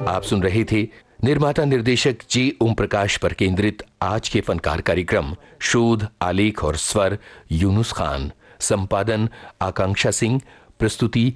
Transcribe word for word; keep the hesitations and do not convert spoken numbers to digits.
आप सुन रहे थे निर्माता निर्देशक जी ओम प्रकाश पर केंद्रित आज के फनकार कार्यक्रम शोध, आलेख और स्वर यूनुस खान, संपादन आकांक्षा सिंह, प्रस्तुति